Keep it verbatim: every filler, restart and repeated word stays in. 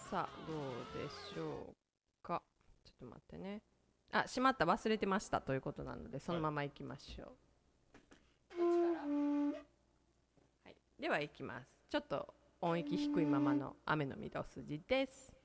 さあどうでしょうか。ちょっと待ってね。あ、しまった、忘れてましたということなのでそのままいきましょう。どっちから、はい、ではいきます。ちょっと音域低いままの雨の御堂筋です。